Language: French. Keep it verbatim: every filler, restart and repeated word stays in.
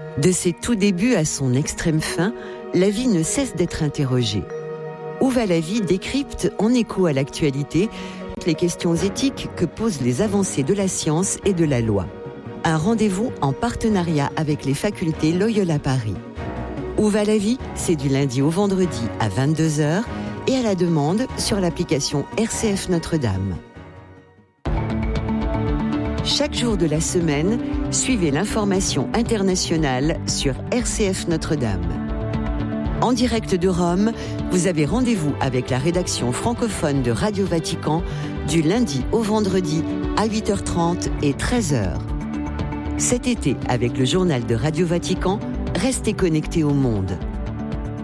De ses tout débuts à son extrême fin, la vie ne cesse d'être interrogée. Où va la vie décrypte, en écho à l'actualité, les questions éthiques que posent les avancées de la science et de la loi. Un rendez-vous en partenariat avec les facultés Loyola Paris. Où va la vie ? C'est du lundi au vendredi à vingt-deux heures et à la demande sur l'application R C F Notre-Dame. Chaque jour de la semaine, suivez l'information internationale sur R C F Notre-Dame. En direct de Rome, vous avez rendez-vous avec la rédaction francophone de Radio Vatican du lundi au vendredi à huit heures trente et treize heures. Cet été, avec le journal de Radio Vatican, restez connectés au monde.